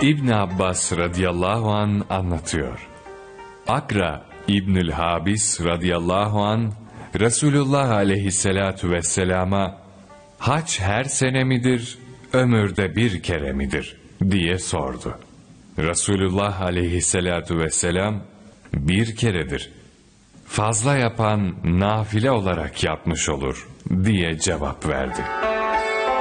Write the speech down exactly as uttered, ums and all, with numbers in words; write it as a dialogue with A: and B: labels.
A: İbn Abbas radıyallahu an anlatıyor. Akra İbnül Habis radıyallahu an Resulullah aleyhissalatu vesselama hac her sene midir, ömürde bir kere midir diye sordu. Resulullah aleyhissalatu vesselam bir keredir. Fazla yapan nafile olarak yapmış olur diye cevap verdi.